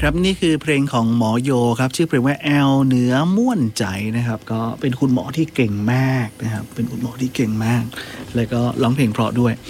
ครับนี่คือเพลงของหมอโยครับชื่อเพลงว่าแอลเหนือม่วนใจนะครับก็เป็นคุณหมอที่เก่งมากนะครับเป็นคุณหมอที่เก่งมากแล้วก็ร้องเพลงเพราะด้วย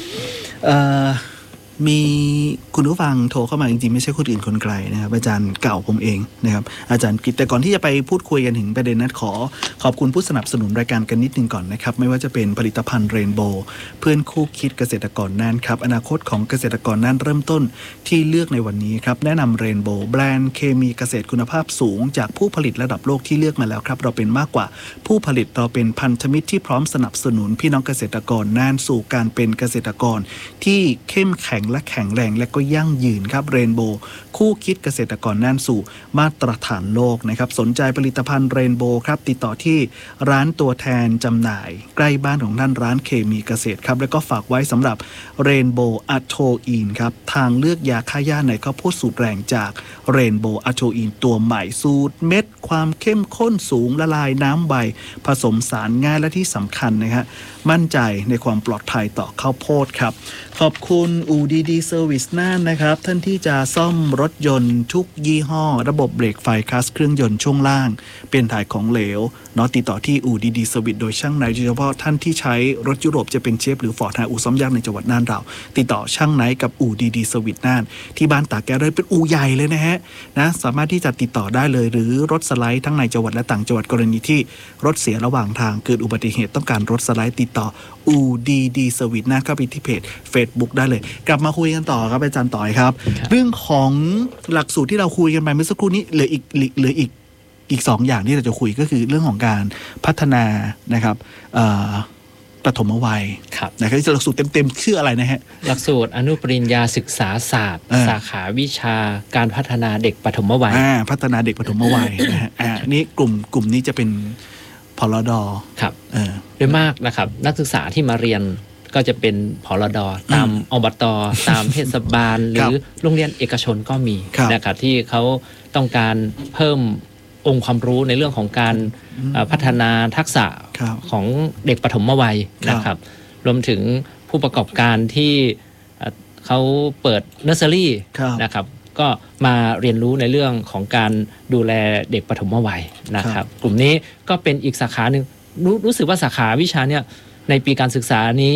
มีคุณผู้ฟังโทรเข้ามาจริงๆไม่ใช่คนอื่นคนไกลนะครับอาจารย์เก่าผมเองนะครับอาจารย์กิตแต่ก่อนที่จะไปพูดคุยกันถึงประเด็นนั้นขอบคุณผู้สนับสนุนรายการกันนิดนึงก่อนนะครับไม่ว่าจะเป็นผลิตภัณฑ์เรนโบว์เพื่อนคู่คิดเกษตรกรน่านครับอนาคตของเกษตรกรน่านเริ่มต้นที่เลือกในวันนี้ครับแนะนำเรนโบว์แบรนด์เคมีเกษตรคุณภาพสูงจากผู้ผลิตระดับโลกที่เลือกมาแล้วครับเราเป็นมากกว่าผู้ผลิตเราเป็นพันธมิตรที่พร้อมสนับสนุนพี่น้องเกษตรกรน่านสู่การเป็นเกษตรกรที่เข้มแข็งและแข็งแรงและก็ยั่งยืนครับเรนโบว์คู่คิดเกษตรกรน่านสู่มาตรฐานโลกนะครับสนใจผลิตภัณฑ์เรนโบว์ครับติดต่อที่ร้านตัวแทนจำหน่ายใกล้บ้านของท่านร้านเคมีเกษตรครับแล้วก็ฝากไว้สำหรับเรนโบว์อะโทอีนครับทางเลือกยาฆ่าหญ้าในข้าวโพดสูตรแรงจากเรนโบว์อะโทอีนตัวใหม่สูตรเม็ดความเข้มข้นสูงละลายน้ำใบผสมสารง่ายและที่สำคัญนะครับมั่นใจในความปลอดภัยต่อข้าวโพดครับขอบคุณอู่ดีเซอร์วิสน่านนะครับท่านที่จะซ่อมรถยนต์ทุกยี่ห้อระบบเบรกไฟคลัตช์เครื่องยนต์ช่วงล่างเป็นถ่ายของเหลวเนาะติดต่อที่อู่ดีเซอร์วิสโดยช่างไหนโดยเฉพาะท่านที่ใช้รถยุโรปจะเป็นเชฟหรือฟอร์ดอู่ซ่อมยากในจังหวัดน่านเราติดต่อช่างไหนกับอู่ดีเซอร์วิสน่านที่บ้านตากแก้วเลยเป็นอู่ใหญ่เลยนะฮะนะสามารถที่จะติดต่อได้เลยหรือรถสไลด์ทั้งในจังหวัดและต่างจังหวัดกรณีที่รถเสียระหว่างทางเกิดอุบัติเหตุต้องการรถสไลด์ติดต่ออู่ดีเซอร์วิสน่านเข้าไปที่เพจ Facebook ได้เลยกลับมาคุยกันต่อครับอาจารย์ต่อยครับเรื่องของหลักสูตรที่เราคุยกันไปเมื่อสักครู่นี้เหลืออีก2อย่างที่เราจะคุยก็คือเรื่องของการพัฒนานะครับปฐมวัยนะครับหลักสูตรเต็มๆชื่ออะไรนะฮะหลักสูตรอนุปริญญาศึกษาศาสตร์สาขาวิชาการพัฒนาเด็กปฐมวัยพัฒนาเด็กปฐมวัยนะฮะนี่กลุ่มนี้จะเป็นพลด. ครับโดยมากนะครับนักศึกษาที่มาเรียนก็จะเป็นพลด.ตามอบต.ตามเทศบาลหรือโรงเรียนเอกชนก็มีนะครับที่เขาต้องการเพิ่มองค์ความรู้ในเรื่องของการพัฒนาทักษะของเด็กปฐมวัยนะครับรวมถึงผู้ประกอบการที่เขาเปิดเนอร์เซอรี่นะครับก็มาเรียนรู้ในเรื่องของการดูแลเด็กปฐมวัยนะครับกลุ่มนี้ก็เป็นอีกสาขาหนึ่งรู้สึกว่าสาขาวิชาเนี่ยในปีการศึกษานี้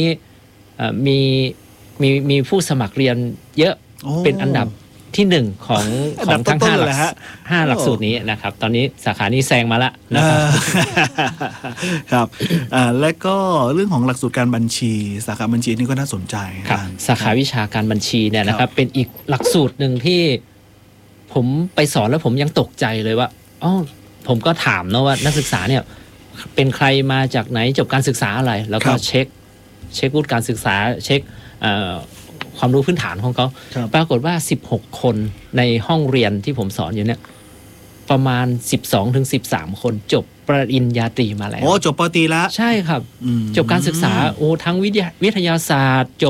มีผู้สมัครเรียนเยอะเป็นอันดับที่1ของทั้ง5หลักสูตรนี้นะครับตอนนี้สาขานี้แซงมาแล้วนะครับครับและก็เรื่องของหลักสูตรการบัญชีสาขาบัญชีนี่ก็น่าสนใจครับสาขาวิชาการบัญชีเนี่ยนะครับเป็นอีกหลักสูตรหนึ่งที่ผมไปสอนแล้วผมยังตกใจเลยว่าผมก็ถามนะว่านักศึกษาเนี่ยเป็นใครมาจากไหนจบการศึกษาอะไรแล้วก็เช็ควุฒิการศึกษาเช็คความรู้พื้นฐานของเขาปรากฏว่า16คนในห้องเรียนที่ผมสอนอยู่เนี่ยประมาณ 12-13 คนจบปริญญาตรีมาแล้วจบป.ตรีแล้วใช่ครับจบการศึกษาทั้งวิทยาศาสตร์จบ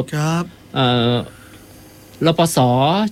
รปศ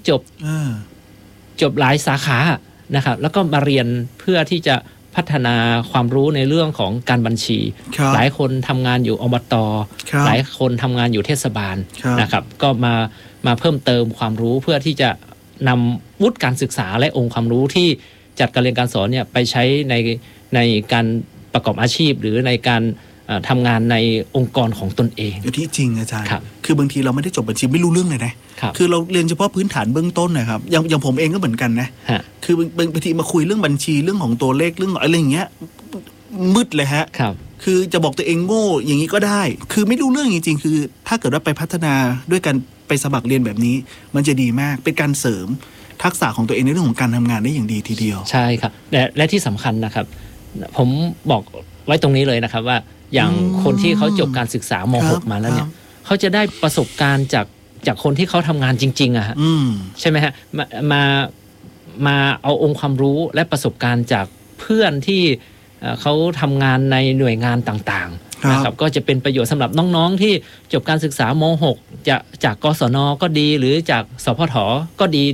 จบหลายสาขานะครับแล้วก็มาเรียนเพื่อที่จะพัฒนาความรู้ในเรื่องของการบัญชีหลายคนทำงานอยู่อบต.หลายคนทำงานอยู่เทศบาลนะครับก็มาเพิ่มเติมความรู้เพื่อที่จะนำวุฒิการศึกษาและองค์ความรู้ที่จัดการเรียนการสอนเนี่ยไปใช้ในการประกอบอาชีพหรือในการทำงานในองค์กรของตนเองที่จริงอาจารย์คือบางทีเราไม่ได้จบบัญชีไม่รู้เรื่องเลยนะคือเราเรียนเฉพาะพื้นฐานเบื้องต้นนะครับอย่างผมเองก็เหมือนกันนะคือบางทีมาคุยเรื่องบัญชีเรื่องของตัวเลขเรื่องอะไรอย่างเงี้ยมืดเลยฮะคือจะบอกตัวเองโง่อย่างนี้ก็ได้คือไม่รู้เรื่องจริงๆคือถ้าเกิดว่าไปพัฒนาด้วยกันไปสมัครเรียนแบบนี้มันจะดีมากเป็นการเสริมทักษะของตัวเองในเรื่องของการทำงานได้อย่างดีทีเดียวใช่ครับและที่สำคัญนะครับผมบอกไว้ตรงนี้เลยนะครับว่าอย่างคนที่เขาจบการศึกษาม.6 มาแล้วเนี่ยเขาจะได้ประสบการณ์จากคนที่เขาทำงานจริงๆอะฮะใช่ไหมฮะมาเอาองค์ความรู้และประสบการณ์จากเพื่อนที่เขาทำงานในหน่วยงานต่างๆนะครับก็จะเป็นประโยชน์สำหรับน้องๆที่จบการศึกษาม.6จากกศน.ก็ดีหรือจากสพท.ก็ดี